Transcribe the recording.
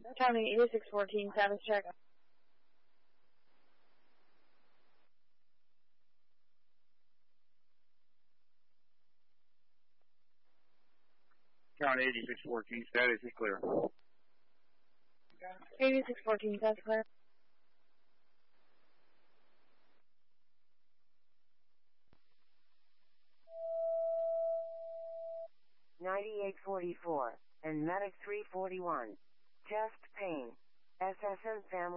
County 8614, status check. County 8614, status is clear. 8614, status clear. $98.44 and medic 341. Chest pain. SSN family.